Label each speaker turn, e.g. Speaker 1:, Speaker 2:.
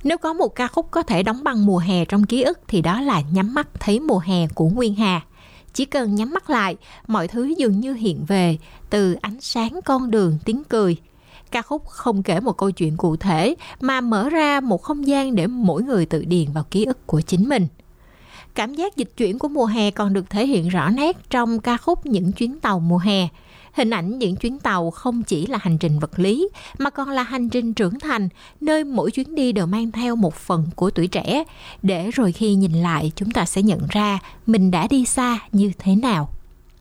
Speaker 1: Nếu có một ca khúc có thể đóng băng mùa hè trong ký ức thì đó là Nhắm mắt thấy mùa hè của Nguyên Hà. Chỉ cần nhắm mắt lại, mọi thứ dường như hiện về, từ ánh sáng, con đường, tiếng cười. Ca khúc không kể một câu chuyện cụ thể mà mở ra một không gian để mỗi người tự điền vào ký ức của chính mình. Cảm giác dịch chuyển của mùa hè còn được thể hiện rõ nét trong ca khúc Những chuyến tàu mùa hè. Hình ảnh những chuyến tàu không chỉ là hành trình vật lý mà còn là hành trình trưởng thành, nơi mỗi chuyến đi đều mang theo một phần của tuổi trẻ, để rồi khi nhìn lại chúng ta sẽ nhận ra mình đã đi xa như thế nào.